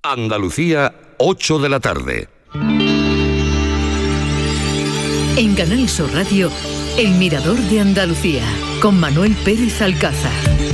Andalucía, 8 de la tarde. En Canal Sur Radio, El Mirador de Andalucía, con Manuel Pérez Alcázar.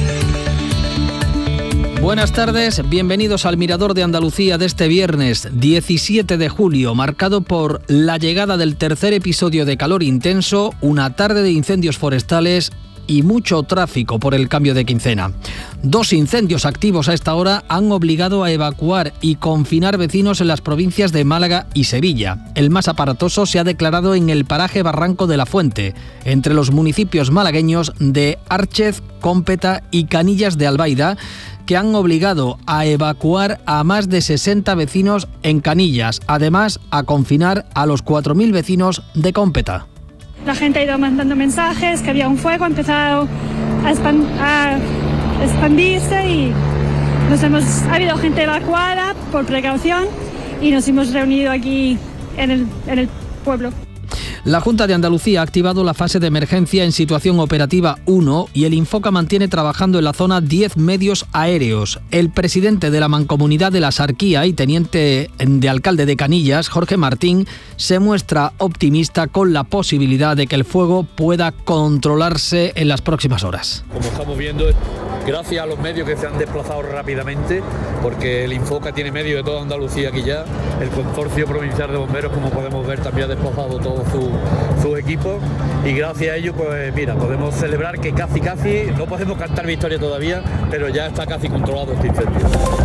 Buenas tardes, bienvenidos al Mirador de Andalucía de este viernes 17 de julio, marcado por la llegada del tercer episodio de calor intenso, una tarde de incendios forestales y mucho tráfico por el cambio de quincena. 2 incendios activos a esta hora han obligado a evacuar y confinar vecinos en las provincias de Málaga y Sevilla. El más aparatoso se ha declarado en el paraje Barranco de la Fuente, entre los municipios malagueños de Árchez, Cómpeta y Canillas de Albaida, que han obligado a evacuar a más de 60 vecinos en Canillas, además a confinar a los 4.000 vecinos de Cómpeta. La gente ha ido mandando mensajes que había un fuego, ha empezado a expandirse y ha habido gente evacuada por precaución y nos hemos reunido aquí en el pueblo. La Junta de Andalucía ha activado la fase de emergencia en situación operativa 1 y el Infoca mantiene trabajando en la zona 10 medios aéreos. El presidente de la Mancomunidad de la Sarquía y teniente de alcalde de Canillas, Jorge Martín, se muestra optimista con la posibilidad de que el fuego pueda controlarse en las próximas horas. Como estamos viendo, gracias a los medios que se han desplazado rápidamente, porque el Infoca tiene medios de toda Andalucía aquí ya, el Consorcio Provincial de Bomberos, como podemos ver, también ha desplazado todo su equipo, y gracias a ello, pues mira, podemos celebrar que casi, no podemos cantar victoria todavía, pero ya está casi controlado este incendio.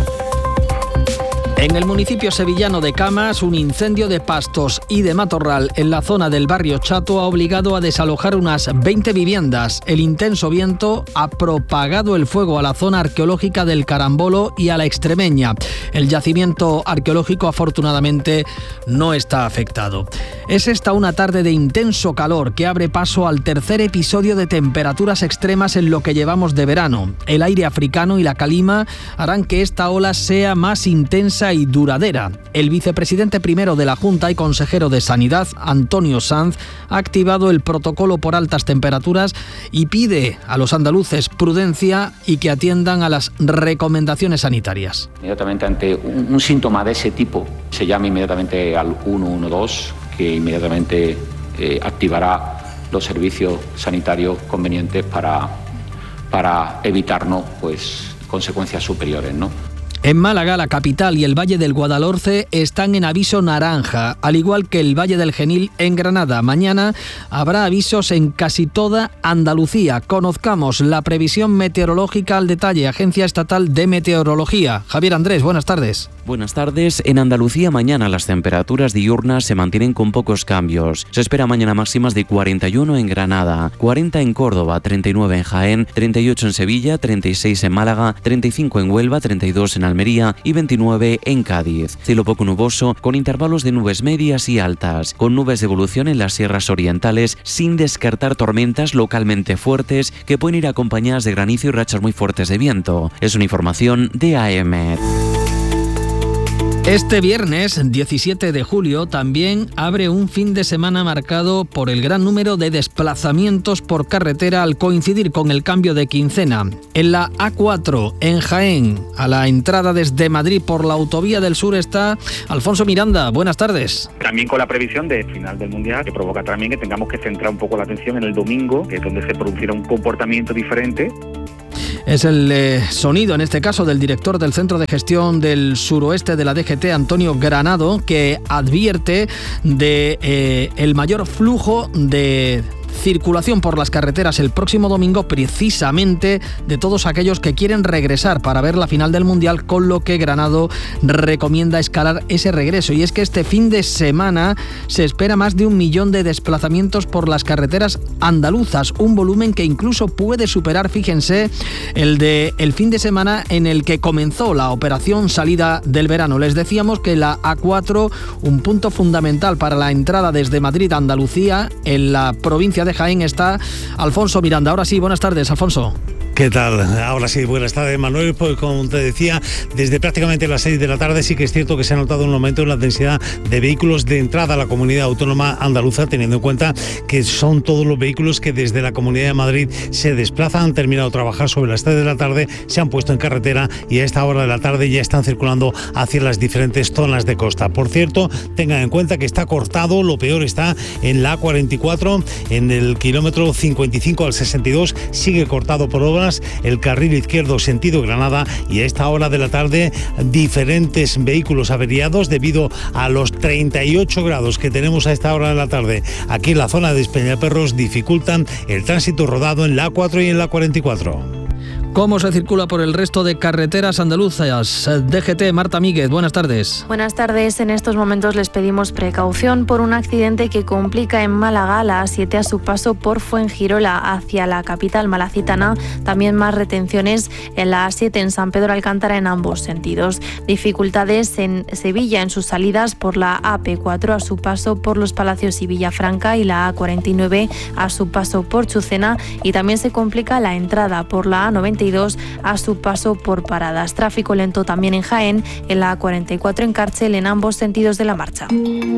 En el municipio sevillano de Camas, un incendio de pastos y de matorral en la zona del barrio Chato ha obligado a desalojar unas 20 viviendas. El intenso viento ha propagado el fuego a la zona arqueológica del Carambolo y a la Extremeña. El yacimiento arqueológico afortunadamente no está afectado. Es esta una tarde de intenso calor que abre paso al tercer episodio de temperaturas extremas en lo que llevamos de verano. El aire africano y la calima harán que esta ola sea más intensa y duradera. El vicepresidente primero de la Junta y consejero de Sanidad, Antonio Sanz, ha activado el protocolo por altas temperaturas y pide a los andaluces prudencia y que atiendan a las recomendaciones sanitarias. Inmediatamente ante un síntoma de ese tipo, se llama inmediatamente al 112, que inmediatamente activará los servicios sanitarios convenientes para evitarnos consecuencias superiores, ¿no? En Málaga, la capital y el Valle del Guadalhorce están en aviso naranja, al igual que el Valle del Genil en Granada. Mañana habrá avisos en casi toda Andalucía. Conozcamos la previsión meteorológica al detalle. Agencia Estatal de Meteorología. Javier Andrés, buenas tardes. Buenas tardes. En Andalucía mañana las temperaturas diurnas se mantienen con pocos cambios. Se espera mañana máximas de 41 en Granada, 40 en Córdoba, 39 en Jaén, 38 en Sevilla, 36 en Málaga, 35 en Huelva, 32 en Almería y 29 en Cádiz. Cielo poco nuboso con intervalos de nubes medias y altas, con nubes de evolución en las sierras orientales, sin descartar tormentas localmente fuertes que pueden ir acompañadas de granizo y rachas muy fuertes de viento. Es una información de AEMET. Este viernes 17 de julio también abre un fin de semana marcado por el gran número de desplazamientos por carretera al coincidir con el cambio de quincena. En la A4, en Jaén, a la entrada desde Madrid por la autovía del sur está Alfonso Miranda. Buenas tardes. También con la previsión de final del Mundial, que provoca también que tengamos que centrar un poco la atención en el domingo, que es donde se producirá un comportamiento diferente. Es el sonido, en este caso, del director del Centro de Gestión del Suroeste de la DGT, Antonio Granado, que advierte de el mayor flujo de circulación por las carreteras el próximo domingo, precisamente de todos aquellos que quieren regresar para ver la final del Mundial, con lo que Granado recomienda escalar ese regreso. Y es que este fin de semana se espera más de 1 millón de desplazamientos por las carreteras andaluzas, un volumen que incluso puede superar, fíjense, el de el fin de semana en el que comenzó la operación salida del verano. Les decíamos que la A4, un punto fundamental para la entrada desde Madrid a Andalucía, en la provincia de Jaén, está Alfonso Miranda. Ahora sí, buenas tardes, Alfonso. ¿Qué tal? Ahora sí, buenas tardes, Manuel. Pues como te decía, desde prácticamente las 6 de la tarde sí que es cierto que se ha notado un aumento en la densidad de vehículos de entrada a la comunidad autónoma andaluza, teniendo en cuenta que son todos los vehículos que desde la Comunidad de Madrid se desplazan, han terminado de trabajar sobre las 3 de la tarde, se han puesto en carretera y a esta hora de la tarde ya están circulando hacia las diferentes zonas de costa. Por cierto, tengan en cuenta que está cortado, lo peor está en la A44, en el kilómetro 55 al 62, sigue cortado por obras el carril izquierdo sentido Granada, y a esta hora de la tarde diferentes vehículos averiados debido a los 38 grados que tenemos a esta hora de la tarde aquí en la zona de Peñaperros, dificultan el tránsito rodado en la A4 y en la 44. ¿Cómo se circula por el resto de carreteras andaluzas? DGT, Marta Míguez, buenas tardes. Buenas tardes. En estos momentos les pedimos precaución por un accidente que complica en Málaga la A7 a su paso por Fuengirola hacia la capital malacitana. También más retenciones en la A7 en San Pedro Alcántara en ambos sentidos. Dificultades en Sevilla en sus salidas por la AP4 a su paso por Los Palacios y Villafranca y la A49 a su paso por Chucena, y también se complica la entrada por la A92 a su paso por Paradas. Tráfico lento también en Jaén, en la A44 en Cárcel en ambos sentidos de la marcha.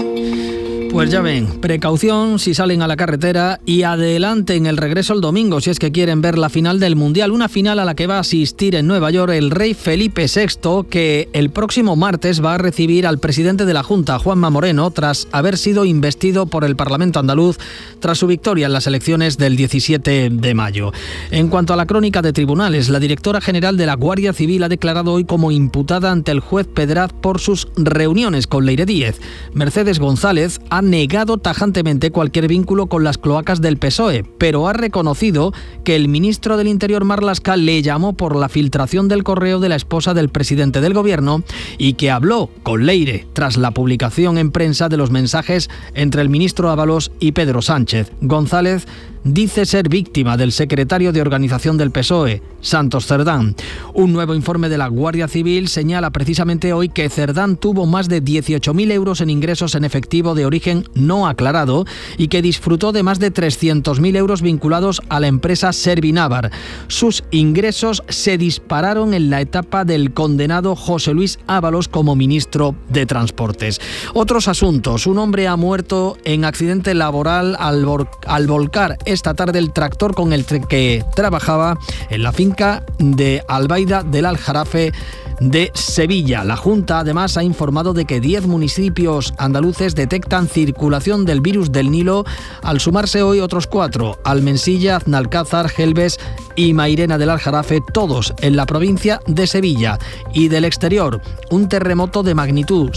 Pues ya ven, precaución si salen a la carretera y adelante en el regreso el domingo si es que quieren ver la final del Mundial, una final a la que va a asistir en Nueva York el rey Felipe VI, que el próximo martes va a recibir al presidente de la Junta, Juanma Moreno, tras haber sido investido por el Parlamento andaluz tras su victoria en las elecciones del 17 de mayo. En cuanto a la crónica de tribunales, la directora general de la Guardia Civil ha declarado hoy como imputada ante el juez Pedraz por sus reuniones con Leire Díez. Mercedes González ha negado tajantemente cualquier vínculo con las cloacas del PSOE, pero ha reconocido que el ministro del Interior, Marlaska, le llamó por la filtración del correo de la esposa del presidente del gobierno y que habló con Leire tras la publicación en prensa de los mensajes entre el ministro Ábalos y Pedro Sánchez. González dice ser víctima del secretario de organización del PSOE, Santos Cerdán. Un nuevo informe de la Guardia Civil señala precisamente hoy que Cerdán tuvo más de 18.000 euros en ingresos en efectivo de origen no aclarado y que disfrutó de más de 300.000 euros vinculados a la empresa Servinávar. Sus ingresos se dispararon en la etapa del condenado José Luis Ábalos como ministro de Transportes. Otros asuntos. Un hombre ha muerto en accidente laboral al volcar esta tarde el tractor con el que trabajaba en la finca de Albaida del Aljarafe de Sevilla. La Junta además ha informado de que 10 municipios andaluces detectan circulación del virus del Nilo, al sumarse hoy otros 4, Almensilla, Aznalcázar, Gelbes y Mairena del Aljarafe, todos en la provincia de Sevilla. Y del exterior, un terremoto de magnitud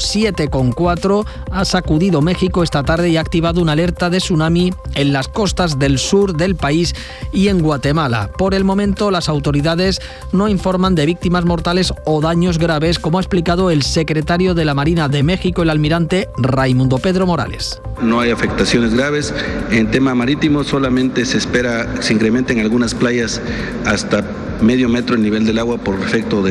7,4 ha sacudido México esta tarde y ha activado una alerta de tsunami en las costas del sur del país y en Guatemala. Por el momento, las autoridades no informan de víctimas mortales o daños graves, como ha explicado el secretario de la Marina de México, el almirante Raimundo Pedro Morales. No hay afectaciones graves. En tema marítimo solamente se espera se incrementen en algunas playas hasta medio metro el nivel del agua por efecto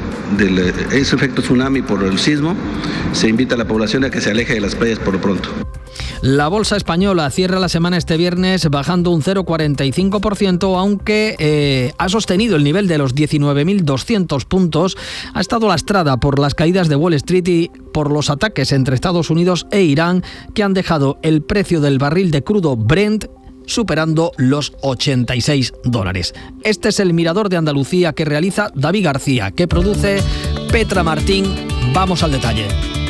ese efecto tsunami por el sismo. Se invita a la población a que se aleje de las playas por lo pronto. La bolsa española cierra la semana este viernes bajando un 0,45%, aunque ha sostenido el nivel de los 19.200 puntos. Ha estado lastrada por las caídas de Wall Street y por los ataques entre Estados Unidos e Irán, que han dejado el precio del barril de crudo Brent superando los $86. Este es el Mirador de Andalucía que realiza David García, que produce Petra Martín. Vamos al detalle.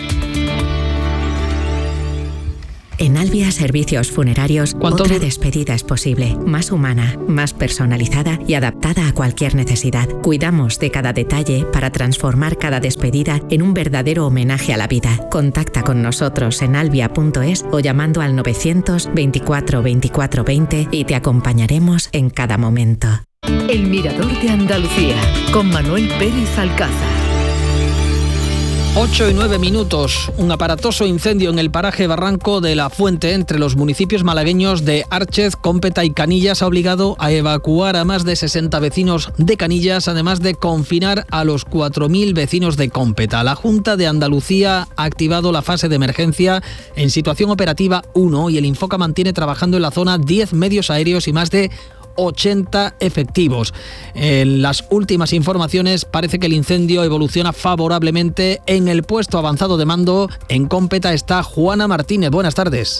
En Albia Servicios Funerarios, otra despedida es posible, más humana, más personalizada y adaptada a cualquier necesidad. Cuidamos de cada detalle para transformar cada despedida en un verdadero homenaje a la vida. Contacta con nosotros en albia.es o llamando al 924 24 20 y te acompañaremos en cada momento. El Mirador de Andalucía, con Manuel Pérez Alcázar. 8 y 9 minutos. Un aparatoso incendio en el paraje Barranco de la Fuente, entre los municipios malagueños de Árchez, Cómpeta y Canillas, ha obligado a evacuar a más de 60 vecinos de Canillas, además de confinar a los 4.000 vecinos de Cómpeta. La Junta de Andalucía ha activado la fase de emergencia en situación operativa 1 y el Infoca mantiene trabajando en la zona 10 medios aéreos y más de 80 efectivos. En las últimas informaciones parece que el incendio evoluciona favorablemente. En el puesto avanzado de mando en Cómpeta está Juana Martínez. Buenas tardes.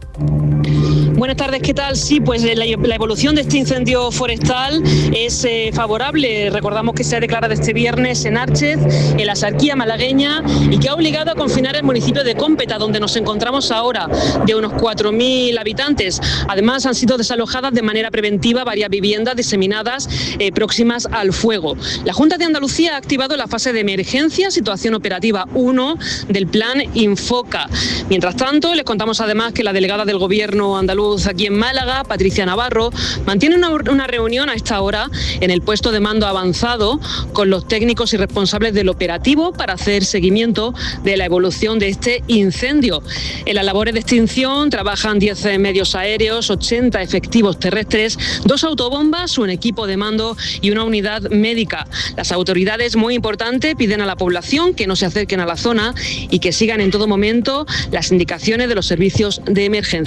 Buenas tardes, ¿qué tal? Sí, pues la evolución de este incendio forestal es favorable. Recordamos que se ha declarado este viernes en Árchez, en la Axarquía malagueña, y que ha obligado a confinar el municipio de Cómpeta, donde nos encontramos ahora, de unos 4.000 habitantes. Además, han sido desalojadas de manera preventiva varias viviendas diseminadas próximas al fuego. La Junta de Andalucía ha activado la fase de emergencia, situación operativa 1 del plan Infoca. Mientras tanto, les contamos además que la delegada del Gobierno andaluz aquí en Málaga, Patricia Navarro, mantiene una reunión a esta hora en el puesto de mando avanzado con los técnicos y responsables del operativo para hacer seguimiento de la evolución de este incendio. En las labores de extinción trabajan 10 medios aéreos, 80 efectivos terrestres, 2 autobombas, un equipo de mando y una unidad médica. Las autoridades, muy importante, piden a la población que no se acerquen a la zona y que sigan en todo momento las indicaciones de los servicios de emergencia.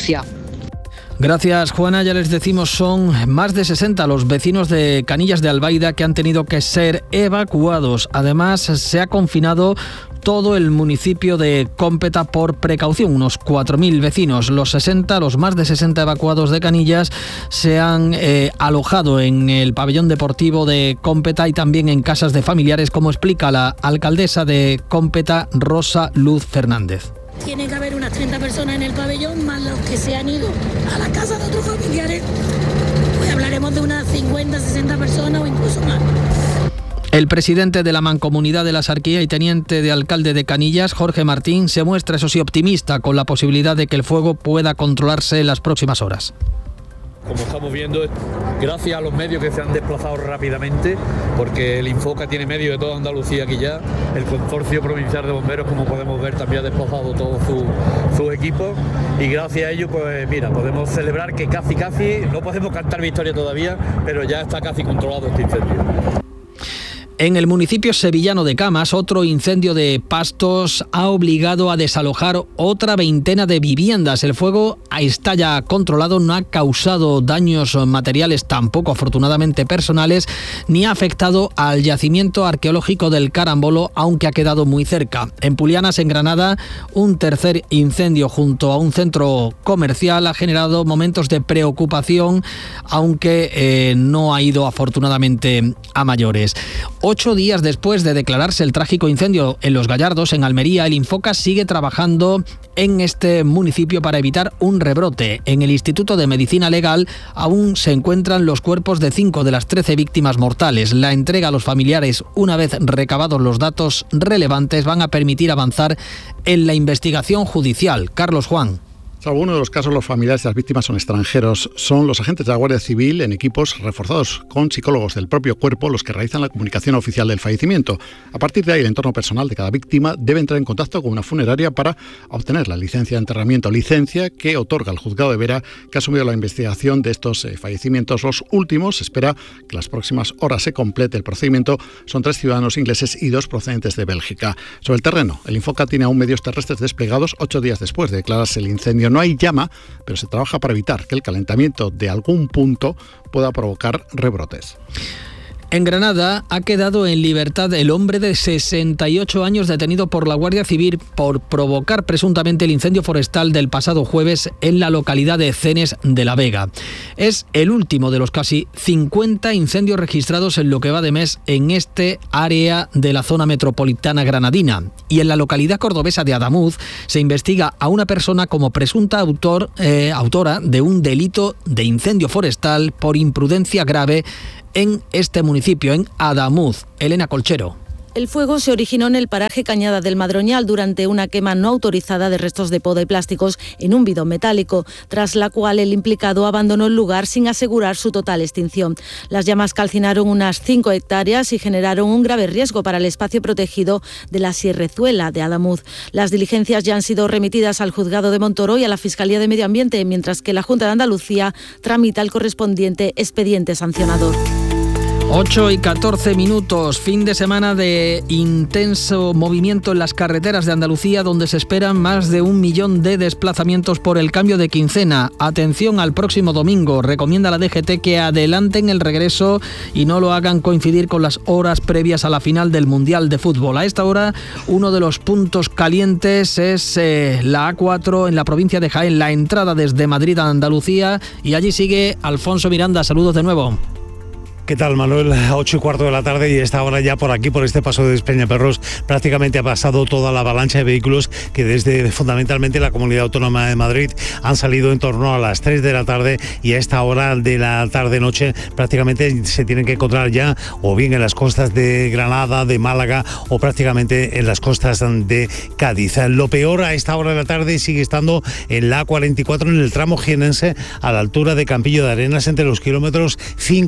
Gracias, Juana. Ya les decimos, son más de 60 los vecinos de Canillas de Albaida que han tenido que ser evacuados. Además, se ha confinado todo el municipio de Cómpeta por precaución, unos 4.000 vecinos. Los más de 60 evacuados de Canillas se han alojado en el pabellón deportivo de Cómpeta y también en casas de familiares, como explica la alcaldesa de Cómpeta, Rosa Luz Fernández. Tiene que haber unas 30 personas en el pabellón, más los que se han ido a la casa de otros familiares. Pues hablaremos de unas 50, 60 personas o incluso más. El presidente de la Mancomunidad de la Axarquía y teniente de alcalde de Canillas, Jorge Martín, se muestra, eso sí, optimista con la posibilidad de que el fuego pueda controlarse en las próximas horas. Como estamos viendo, gracias a los medios que se han desplazado rápidamente, porque el Infoca tiene medios de toda Andalucía aquí ya, el Consorcio Provincial de Bomberos, como podemos ver, también ha desplazado todo su equipo, y gracias a ello, pues mira, podemos celebrar que casi, no podemos cantar victoria todavía, pero ya está casi controlado este incendio. En el municipio sevillano de Camas, otro incendio de pastos ha obligado a desalojar otra veintena de viviendas. El fuego está ya controlado, no ha causado daños materiales, tampoco afortunadamente personales, ni ha afectado al yacimiento arqueológico del Carambolo, aunque ha quedado muy cerca. En Pulianas, en Granada, un tercer incendio junto a un centro comercial ha generado momentos de preocupación, aunque no ha ido afortunadamente a mayores. 8 días después de declararse el trágico incendio en Los Gallardos, en Almería, el Infoca sigue trabajando en este municipio para evitar un rebrote. En el Instituto de Medicina Legal aún se encuentran los cuerpos de 5 de las 13 víctimas mortales. La entrega a los familiares, una vez recabados los datos relevantes, van a permitir avanzar en la investigación judicial. Carlos Juan. Salvo uno de los casos, los familiares de las víctimas son extranjeros. Son los agentes de la Guardia Civil en equipos reforzados con psicólogos del propio cuerpo los que realizan la comunicación oficial del fallecimiento. A partir de ahí, el entorno personal de cada víctima debe entrar en contacto con una funeraria para obtener la licencia de enterramiento, licencia que otorga el juzgado de Vera, que ha asumido la investigación de estos fallecimientos. Los últimos, se espera que las próximas horas se complete el procedimiento. Son 3 ciudadanos ingleses y 2 procedentes de Bélgica. Sobre el terreno, el Infoca tiene aún medios terrestres desplegados 8 días después de declararse el incendio. No hay llama, pero se trabaja para evitar que el calentamiento de algún punto pueda provocar rebrotes. En Granada ha quedado en libertad el hombre de 68 años detenido por la Guardia Civil por provocar presuntamente el incendio forestal del pasado jueves en la localidad de Cenes de la Vega. Es el último de los casi 50 incendios registrados en lo que va de mes en este área de la zona metropolitana granadina. Y en la localidad cordobesa de Adamuz se investiga a una persona como presunta autora de un delito de incendio forestal por imprudencia grave en este municipio, en Adamuz. Elena Colchero. El fuego se originó en el paraje Cañada del Madroñal durante una quema no autorizada de restos de poda y plásticos en un bidón metálico, tras la cual el implicado abandonó el lugar sin asegurar su total extinción. Las llamas calcinaron unas 5 hectáreas y generaron un grave riesgo para el espacio protegido de la Sierrezuela de Adamuz. Las diligencias ya han sido remitidas al Juzgado de Montoro y a la Fiscalía de Medio Ambiente, mientras que la Junta de Andalucía tramita el correspondiente expediente sancionador. 8:14, fin de semana de intenso movimiento en las carreteras de Andalucía, donde se esperan más de 1 millón de desplazamientos por el cambio de quincena. Atención al próximo domingo, recomienda la DGT que adelanten el regreso y no lo hagan coincidir con las horas previas a la final del Mundial de Fútbol. A esta hora, uno de los puntos calientes es la A4 en la provincia de Jaén, la entrada desde Madrid a Andalucía, y allí sigue Alfonso Miranda. Saludos de nuevo. ¿Qué tal, Manuel? 8:15 de la tarde y a esta hora ya por aquí, por este paso de Despeñaperros, prácticamente ha pasado toda la avalancha de vehículos que desde fundamentalmente la Comunidad Autónoma de Madrid han salido en torno a las 3 de la tarde, y a esta hora de la tarde-noche prácticamente se tienen que encontrar ya o bien en las costas de Granada, de Málaga, o prácticamente en las costas de Cádiz. Lo peor a esta hora de la tarde sigue estando en la A44, en el tramo jienense, a la altura de Campillo de Arenas, entre los kilómetros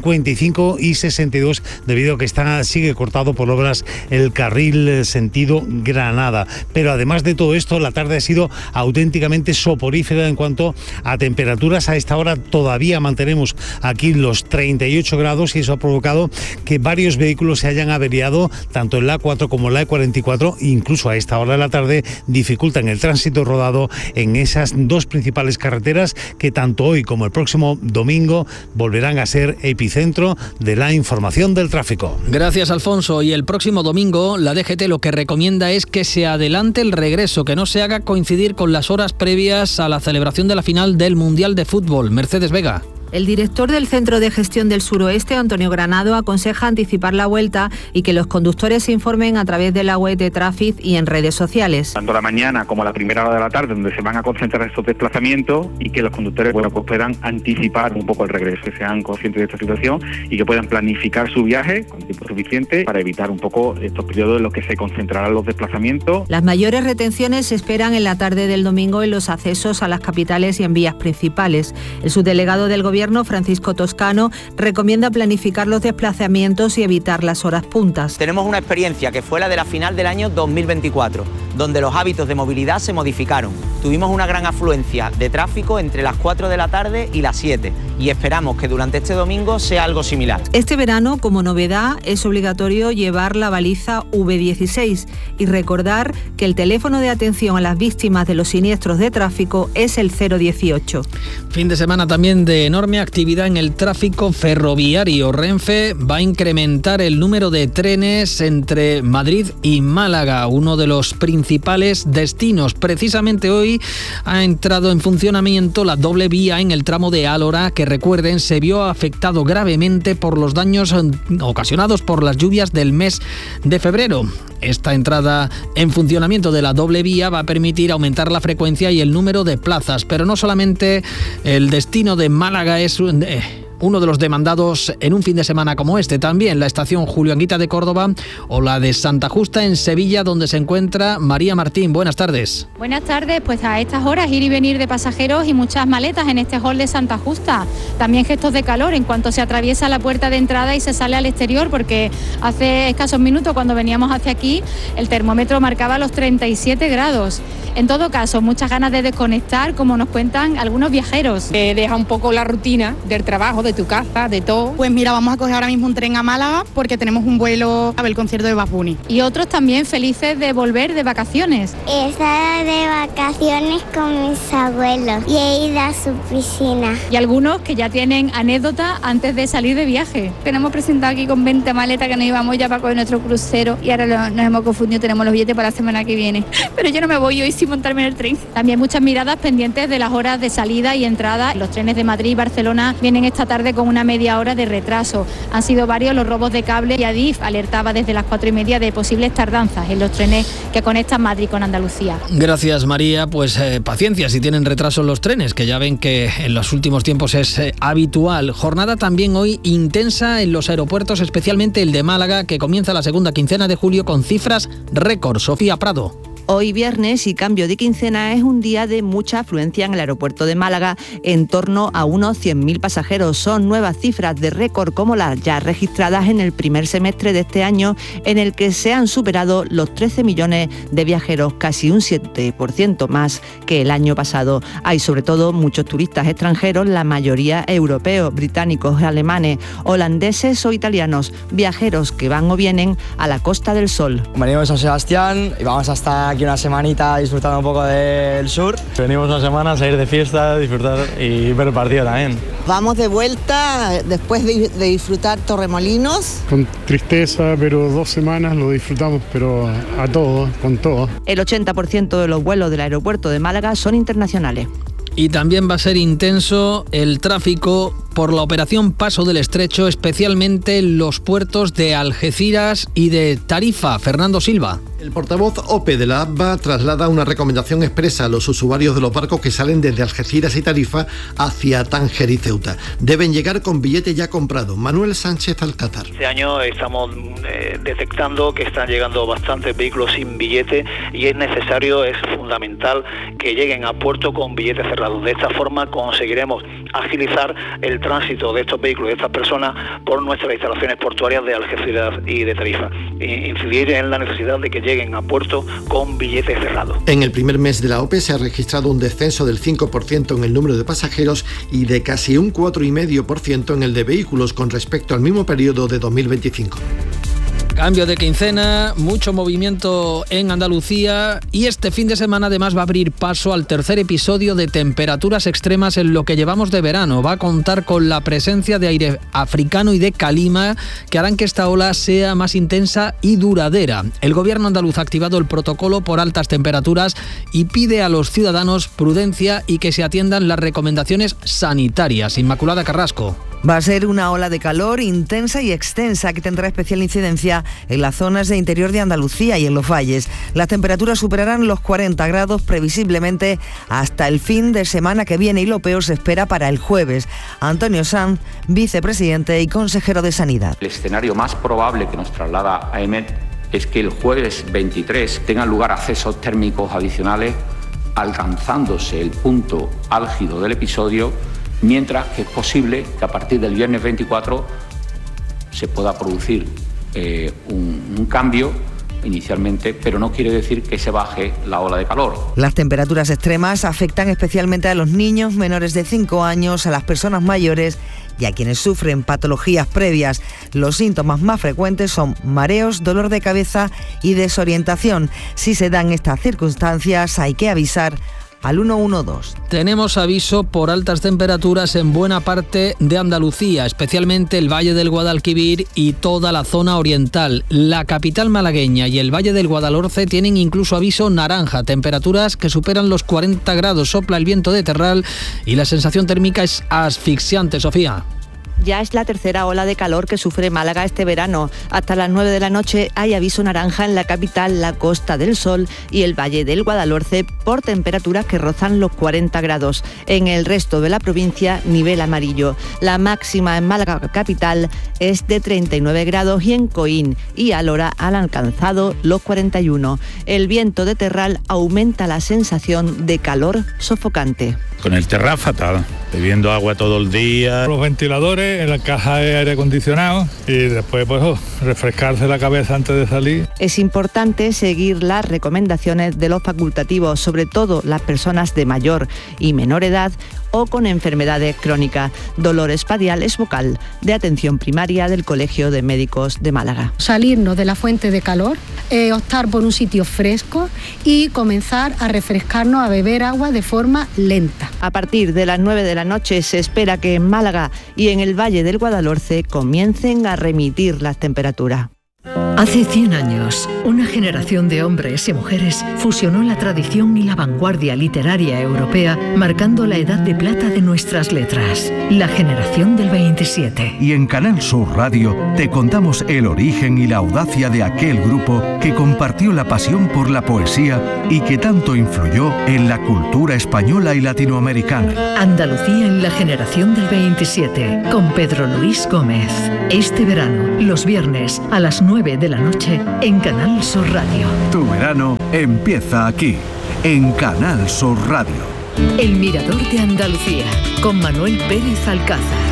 55 y 62, debido a que sigue cortado por obras el carril sentido Granada. Pero además de todo esto, la tarde ha sido auténticamente soporífera en cuanto a temperaturas. A esta hora todavía mantenemos aquí los 38 grados y eso ha provocado que varios vehículos se hayan averiado, tanto en la A4 como en la E44, incluso a esta hora de la tarde dificultan el tránsito rodado en esas dos principales carreteras que tanto hoy como el próximo domingo volverán a ser epicentro de la información del tráfico. Gracias, Alfonso. Y el próximo domingo la DGT lo que recomienda es que se adelante el regreso, que no se haga coincidir con las horas previas a la celebración de la final del Mundial de Fútbol. Mercedes Vega. El director del Centro de Gestión del Suroeste, Antonio Granado, aconseja anticipar la vuelta y que los conductores se informen a través de la web de Traffic y en redes sociales. Tanto la mañana como la primera hora de la tarde, donde se van a concentrar estos desplazamientos, y que los conductores pues puedan anticipar un poco el regreso, que sean conscientes de esta situación y que puedan planificar su viaje con tiempo suficiente para evitar un poco estos periodos en los que se concentrarán los desplazamientos. Las mayores retenciones se esperan en la tarde del domingo en los accesos a las capitales y en vías principales. El subdelegado del Gobierno, Francisco Toscano, recomienda planificar los desplazamientos y evitar las horas puntas. Tenemos una experiencia que fue la de la final del año 2024, donde los hábitos de movilidad se modificaron. Tuvimos una gran afluencia de tráfico entre las 4 de la tarde y las 7, y esperamos que durante este domingo sea algo similar. Este verano, como novedad, es obligatorio llevar la baliza V16 y recordar que el teléfono de atención a las víctimas de los siniestros de tráfico es el 018. Fin de semana también de enorme actividad en el tráfico ferroviario. Renfe va a incrementar el número de trenes entre Madrid y Málaga, uno de los principales destinos. Precisamente hoy ha entrado en funcionamiento la doble vía en el tramo de Álora, que recuerden se vio afectado gravemente por los daños ocasionados por las lluvias del mes de febrero. Esta entrada en funcionamiento de la doble vía va a permitir aumentar la frecuencia y el número de plazas, pero no solamente el destino de Málaga es uno de los demandados en un fin de semana como este. También la estación Julio Anguita de Córdoba o la de Santa Justa en Sevilla, donde se encuentra María Martín. Buenas tardes. Buenas tardes. Pues a estas horas ir y venir de pasajeros y muchas maletas en este hall de Santa Justa. También gestos de calor en cuanto se atraviesa la puerta de entrada y se sale al exterior, porque hace escasos minutos cuando veníamos hacia aquí el termómetro marcaba los 37 grados. En todo caso, muchas ganas de desconectar, como nos cuentan algunos viajeros. Deja un poco la rutina del trabajo, de tu casa, de todo. Pues mira, vamos a coger ahora mismo un tren a Málaga porque tenemos un vuelo a ver el concierto de Bad Bunny. Y otros también felices de volver de vacaciones. He estado de vacaciones con mis abuelos y he ido a su piscina. Y algunos que ya tienen anécdota antes de salir de viaje. Tenemos presentado aquí con 20 maletas que nos íbamos ya para coger nuestro crucero y ahora nos hemos confundido, tenemos los billetes para la semana que viene. Pero yo no me voy hoy sin montarme en el tren. También muchas miradas pendientes de las horas de salida y entrada. Los trenes de Madrid y Barcelona vienen esta tarde con una media hora de retraso. Han sido varios los robos de cable y Adif alertaba desde las 4:30 de posibles tardanzas en los trenes que conectan Madrid con Andalucía. Gracias, María. Pues paciencia si tienen retraso en los trenes, que ya ven que en los últimos tiempos es habitual. Jornada también hoy intensa en los aeropuertos, especialmente el de Málaga, que comienza la segunda quincena de julio con cifras récord. Sofía Prado. Hoy viernes y cambio de quincena es un día de mucha afluencia en el aeropuerto de Málaga, en torno a unos 100.000 pasajeros. Son nuevas cifras de récord como las ya registradas en el primer semestre de este año, en el que se han superado los 13 millones de viajeros, casi un 7% más que el año pasado. Hay sobre todo muchos turistas extranjeros, la mayoría europeos, británicos, alemanes, holandeses o italianos, viajeros que van o vienen a la Costa del Sol. Venimos a San Sebastián y vamos a estar aquí una semanita disfrutando un poco del sur. Venimos una semana a salir de fiesta, disfrutar y ver el partido también. Vamos de vuelta después de disfrutar Torremolinos. Con tristeza, pero 2 semanas lo disfrutamos, pero a todo, con todo. El 80% de los vuelos del aeropuerto de Málaga son internacionales. Y también va a ser intenso el tráfico por la operación Paso del Estrecho, especialmente en los puertos de Algeciras y de Tarifa. Fernando Silva. El portavoz OPE de la ABBA traslada una recomendación expresa a los usuarios de los barcos que salen desde Algeciras y Tarifa hacia Tánger y Ceuta. Deben llegar con billete ya comprado. Manuel Sánchez Alcázar. Este año estamos detectando que están llegando bastantes vehículos sin billete y es necesario, es fundamental que lleguen a puerto con billetes cerrados. De esta forma conseguiremos agilizar el tránsito de estos vehículos, de estas personas, por nuestras instalaciones portuarias de Algeciras y de Tarifa. Incidir en la necesidad de que lleguen a puerto con billetes cerrados. En el primer mes de la OPE se ha registrado un descenso del 5% en el número de pasajeros y de casi un 4,5% en el de vehículos con respecto al mismo periodo de 2025. Cambio de quincena, mucho movimiento en Andalucía y este fin de semana además va a abrir paso al tercer episodio de temperaturas extremas en lo que llevamos de verano. Va a contar con la presencia de aire africano y de calima que harán que esta ola sea más intensa y duradera. El gobierno andaluz ha activado el protocolo por altas temperaturas y pide a los ciudadanos prudencia y que se atiendan las recomendaciones sanitarias. Inmaculada Carrasco. Va a ser una ola de calor intensa y extensa que tendrá especial incidencia en las zonas de interior de Andalucía y en los valles. Las temperaturas superarán los 40 grados previsiblemente hasta el fin de semana que viene y lo peor se espera para el jueves. Antonio Sanz, vicepresidente y consejero de Sanidad. El escenario más probable que nos traslada AEMET es que el jueves 23 tengan lugar accesos térmicos adicionales, alcanzándose el punto álgido del episodio, mientras que es posible que a partir del viernes 24 se pueda producir un cambio inicialmente, pero no quiere decir que se baje la ola de calor. Las temperaturas extremas afectan especialmente a los niños menores de 5 años, a las personas mayores y a quienes sufren patologías previas. Los síntomas más frecuentes son mareos, dolor de cabeza y desorientación. Si se dan estas circunstancias, hay que avisar al 112. Tenemos aviso por altas temperaturas en buena parte de Andalucía, especialmente el Valle del Guadalquivir y toda la zona oriental. La capital malagueña y el Valle del Guadalhorce tienen incluso aviso naranja, temperaturas que superan los 40 grados, sopla el viento de terral y la sensación térmica es asfixiante, Sofía. Ya es la tercera ola de calor que sufre Málaga este verano. Hasta las 9 de la noche hay aviso naranja en la capital, la Costa del Sol y el Valle del Guadalhorce por temperaturas que rozan los 40 grados. En el resto de la provincia, nivel amarillo. La máxima en Málaga capital es de 39 grados y en Coín y Alhora han alcanzado los 41. El viento de terral aumenta la sensación de calor sofocante. Con el terral fatal, bebiendo agua todo el día. Los ventiladores en la caja de aire acondicionado y después refrescarse la cabeza antes de salir. Es importante seguir las recomendaciones de los facultativos, sobre todo las personas de mayor y menor edad o con enfermedades crónicas. Dolores Padial es vocal de atención primaria del Colegio de Médicos de Málaga. Salirnos de la fuente de calor, optar por un sitio fresco y comenzar a refrescarnos, a beber agua de forma lenta. A partir de las 9 de la noche se espera que en Málaga y en el Valle del Guadalhorce comiencen a remitir las temperaturas. Hace 100 años, una generación de hombres y mujeres fusionó la tradición y la vanguardia literaria europea, marcando la edad de plata de nuestras letras, la generación del 27. Y en Canal Sur Radio te contamos el origen y la audacia de aquel grupo que compartió la pasión por la poesía y que tanto influyó en la cultura española y latinoamericana. Andalucía en la generación del 27, con Pedro Luis Gómez. Este verano, los viernes a las 9 de la noche en Canal Sur Radio. Tu verano empieza aquí, en Canal Sur Radio. El Mirador de Andalucía, con Manuel Pérez Alcázar.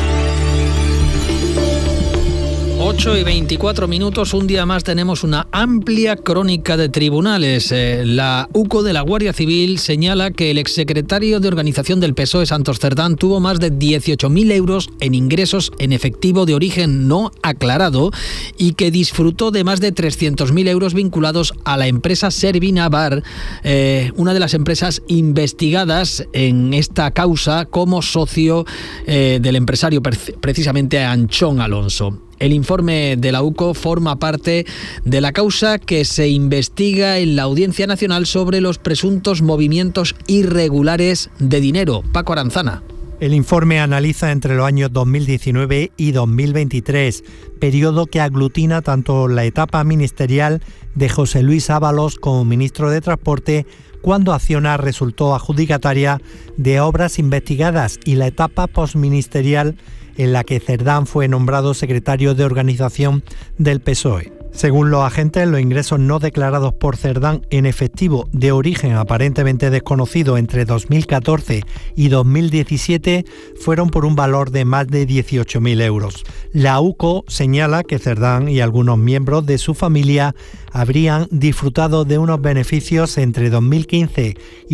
8:24, un día más tenemos una amplia crónica de tribunales. La UCO de la Guardia Civil señala que el exsecretario de Organización del PSOE, Santos Cerdán, tuvo más de 18.000 euros en ingresos en efectivo de origen no aclarado y que disfrutó de más de 300.000 euros vinculados a la empresa Servinavar, una de las empresas investigadas en esta causa como socio del empresario precisamente Anchón Alonso. El informe de la UCO forma parte de la causa que se investiga en la Audiencia Nacional sobre los presuntos movimientos irregulares de dinero. Paco Aranzana. El informe analiza entre los años 2019 y 2023, periodo que aglutina tanto la etapa ministerial de José Luis Ábalos como ministro de Transporte, cuando Acciona resultó adjudicataria de obras investigadas, y la etapa postministerial en la que Cerdán fue nombrado secretario de Organización del PSOE. Según los agentes, los ingresos no declarados por Cerdán en efectivo de origen aparentemente desconocido entre 2014 y 2017 fueron por un valor de más de 18.000 euros. La UCO señala que Cerdán y algunos miembros de su familia habrían disfrutado de unos beneficios entre 2015 y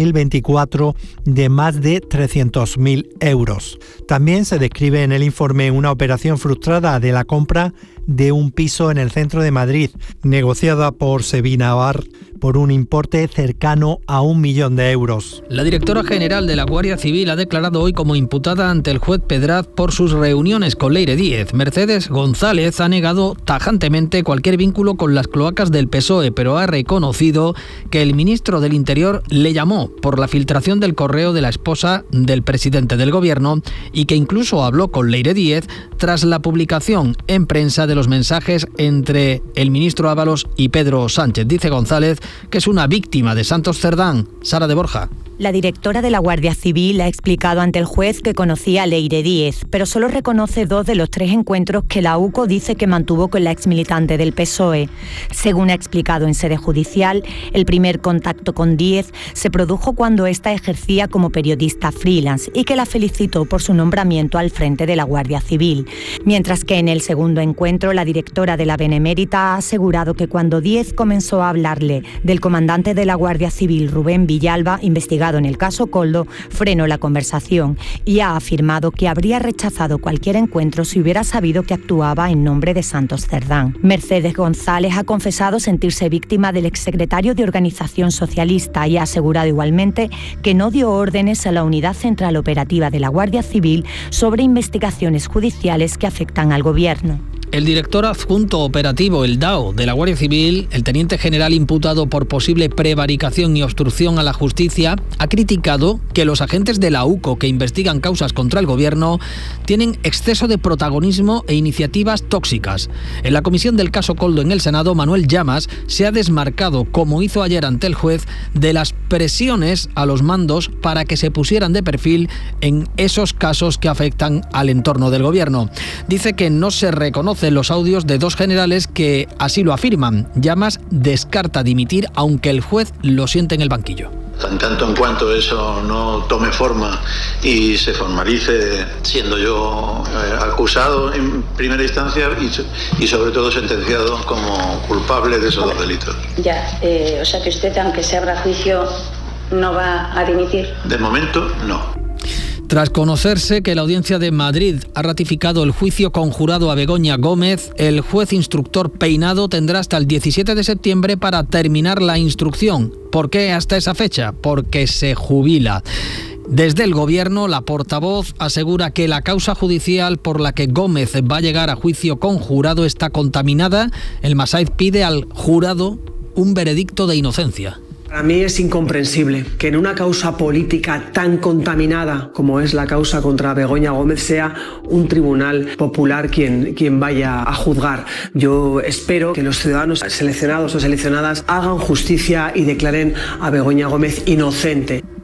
2024 de más de 300.000 euros. También se describe en el informe una operación frustrada de la compra de un piso en el centro de Madrid, negociada por Servinavar por un importe cercano a 1 millón de euros. La directora general de la Guardia Civil ha declarado hoy como imputada ante el juez Pedraz por sus reuniones con Leire Díez. Mercedes González ha negado tajantemente cualquier vínculo con las cloacas del PSOE, pero ha reconocido que el ministro del Interior le llamó por la filtración del correo de la esposa del presidente del gobierno y que incluso habló con Leire Díez tras la publicación en prensa de los mensajes entre el ministro Ábalos y Pedro Sánchez. Dice González que es una víctima de Santos Cerdán. Sara de Borja. La directora de la Guardia Civil ha explicado ante el juez que conocía a Leire Díez, pero solo reconoce 2 de los 3 encuentros que la UCO dice que mantuvo con la exmilitante del PSOE. Según ha explicado en sede judicial, el primer contacto con Díez se produjo cuando ésta ejercía como periodista freelance y que la felicitó por su nombramiento al frente de la Guardia Civil. Mientras que en el segundo encuentro, la directora de la Benemérita ha asegurado que cuando Díez comenzó a hablarle del comandante de la Guardia Civil, Rubén Villalba, investigado en el caso Koldo, frenó la conversación y ha afirmado que habría rechazado cualquier encuentro si hubiera sabido que actuaba en nombre de Santos Cerdán. Mercedes González ha confesado sentirse víctima del exsecretario de Organización Socialista y ha asegurado igualmente que no dio órdenes a la Unidad Central Operativa de la Guardia Civil sobre investigaciones judiciales que afectan al gobierno. El director adjunto operativo, el DAO, de la Guardia Civil, el teniente general imputado por posible prevaricación y obstrucción a la justicia, ha criticado que los agentes de la UCO que investigan causas contra el gobierno tienen exceso de protagonismo e iniciativas tóxicas. En la comisión del caso Koldo en el Senado, Manuel Llamas se ha desmarcado, como hizo ayer ante el juez, de las presiones a los mandos para que se pusieran de perfil en esos casos que afectan al entorno del gobierno. Dice que no se reconoce los audios de 2 generales que así lo afirman. Llamas descarta dimitir aunque el juez lo siente en el banquillo. En tanto en cuanto eso no tome forma y se formalice siendo yo acusado en primera instancia y sobre todo sentenciado como culpable de esos 2 delitos. Ya, o sea que usted, aunque se abra juicio, no va a dimitir. De momento, no. Tras conocerse que la Audiencia de Madrid ha ratificado el juicio conjurado a Begoña Gómez, el juez instructor Peinado tendrá hasta el 17 de septiembre para terminar la instrucción. ¿Por qué hasta esa fecha? Porque se jubila. Desde el Gobierno, la portavoz asegura que la causa judicial por la que Gómez va a llegar a juicio conjurado está contaminada. El Masait pide al jurado un veredicto de inocencia. Para mí es incomprensible que en una causa política tan contaminada como es la causa contra Begoña Gómez sea un tribunal popular quien vaya a juzgar. Yo espero que los ciudadanos seleccionados o seleccionadas hagan justicia y declaren a Begoña Gómez inocente.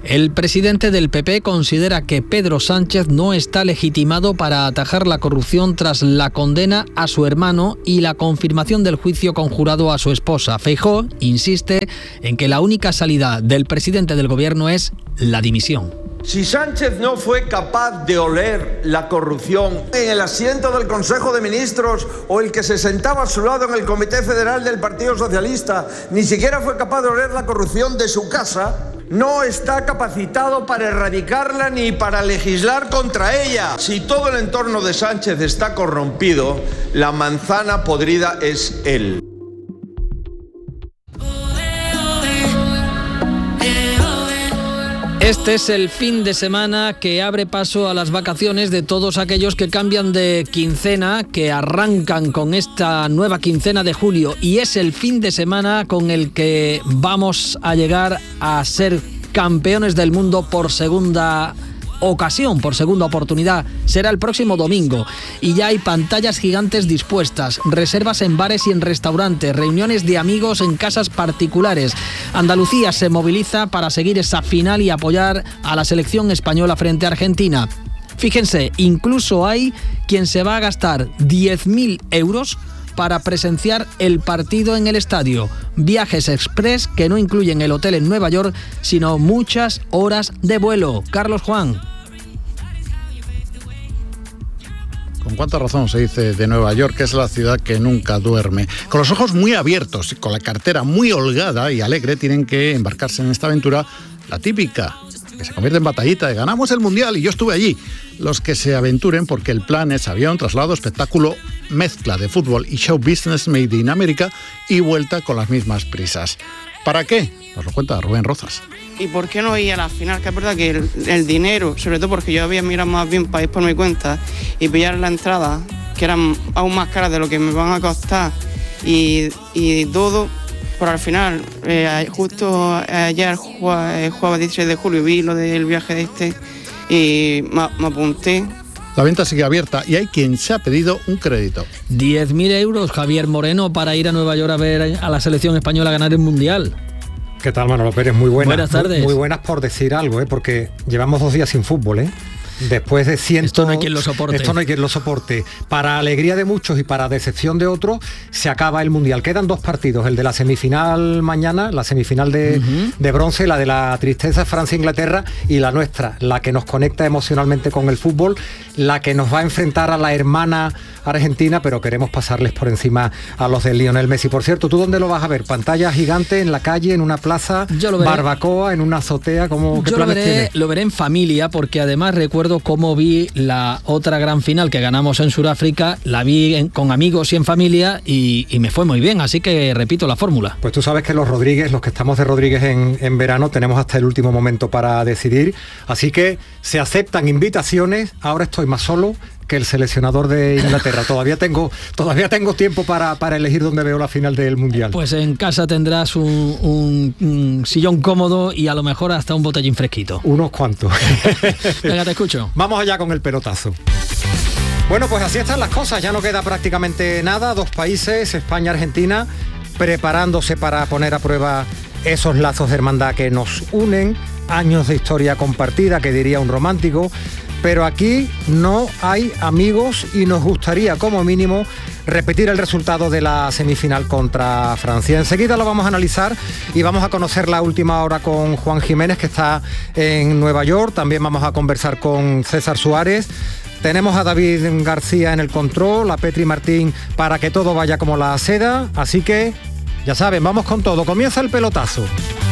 El presidente del PP considera que Pedro Sánchez no está legitimado para atajar la corrupción tras la condena a su hermano y la confirmación del juicio conjurado a su esposa. Feijóo insiste en que la única salida del presidente del gobierno es la dimisión. Si Sánchez no fue capaz de oler la corrupción en el asiento del Consejo de Ministros o el que se sentaba a su lado en el Comité Federal del Partido Socialista, ni siquiera fue capaz de oler la corrupción de su casa, no está capacitado para erradicarla ni para legislar contra ella. Si todo el entorno de Sánchez está corrompido, la manzana podrida es él. Este es el fin de semana que abre paso a las vacaciones de todos aquellos que cambian de quincena, que arrancan con esta nueva quincena de julio, y es el fin de semana con el que vamos a llegar a ser campeones del mundo por segunda ocasión, por segunda oportunidad. Será el próximo domingo y ya hay pantallas gigantes dispuestas, reservas en bares y en restaurantes, reuniones de amigos en casas particulares. Andalucía se moviliza para seguir esa final y apoyar a la selección española frente a Argentina. Fíjense, incluso hay quien se va a gastar 10.000 euros para presenciar el partido en el estadio. Viajes express que no incluyen el hotel en Nueva York, sino muchas horas de vuelo. Carlos Juan. Con cuánta razón se dice de Nueva York, que es la ciudad que nunca duerme. Con los ojos muy abiertos y con la cartera muy holgada y alegre, tienen que embarcarse en esta aventura, la típica, que se convierte en batallita de ganamos el Mundial y yo estuve allí. Los que se aventuren, porque el plan es avión, traslado, espectáculo, mezcla de fútbol y show business made in America y vuelta con las mismas prisas. ¿Para qué? Nos lo cuenta Rubén Rozas. ¿Y por qué no ir a la final? Que es verdad que el dinero, sobre todo porque yo había mirado más bien para ir por mi cuenta y pillar la entrada, que eran aún más caras de lo que me van a costar y todo, pero al final, justo ayer, jueves 16 de julio, vi lo del viaje de este y me apunté. La venta sigue abierta y hay quien se ha pedido un crédito. 10.000 euros, Javier Moreno, para ir a Nueva York a ver a la selección española ganar el Mundial. ¿Qué tal, Manolo Pérez? Muy buenas. Buenas tardes. Muy buenas por decir algo, porque llevamos 2 días sin fútbol, Después de Esto no hay quien lo soporte. Esto no hay quien lo soporte. Para alegría de muchos y para decepción de otros, se acaba el Mundial. Quedan 2 partidos, el de la semifinal mañana, la semifinal de bronce, la de la tristeza, Francia-Inglaterra, y la nuestra, la que nos conecta emocionalmente con el fútbol, la que nos va a enfrentar a la hermana Argentina, pero queremos pasarles por encima a los de Lionel Messi. Por cierto, ¿tú dónde lo vas a ver? ¿Pantalla gigante en la calle, en una plaza, barbacoa, en una azotea? ¿Qué planes tienes? Lo veré en familia, porque además recuerdo cómo vi la otra gran final que ganamos en Sudáfrica, la vi con amigos y en familia y me fue muy bien, así que repito la fórmula. Pues tú sabes que los que estamos de Rodríguez en verano, tenemos hasta el último momento para decidir, así que se aceptan invitaciones. Ahora estoy más solo que el seleccionador de Inglaterra. Todavía tengo tiempo para elegir dónde veo la final del Mundial. Pues en casa tendrás un sillón cómodo y a lo mejor hasta un botellín fresquito. Unos cuantos. Venga, te escucho. Vamos allá con el pelotazo. Bueno, pues así están las cosas. Ya no queda prácticamente nada. 2 países, España y Argentina, preparándose para poner a prueba esos lazos de hermandad que nos unen. Años de historia compartida, que diría un romántico. Pero aquí no hay amigos y nos gustaría, como mínimo, repetir el resultado de la semifinal contra Francia. Enseguida lo vamos a analizar y vamos a conocer la última hora con Juan Jiménez, que está en Nueva York. También vamos a conversar con César Suárez. Tenemos a David García en el control, a Petri Martín para que todo vaya como la seda. Así que, ya saben, vamos con todo. Comienza el pelotazo.